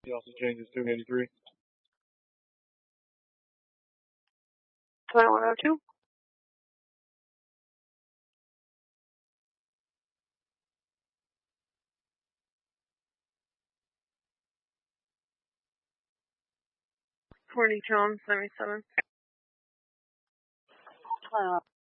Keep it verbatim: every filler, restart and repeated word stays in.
He also changes two eighty-three. twenty-one oh two. Forty John seventy-seven. Uh,